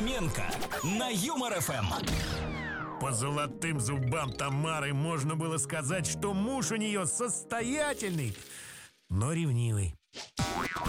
Фоменко на Юмор ФМ. По золотым зубам Тамары можно было сказать, что муж у нее состоятельный, но ревнивый.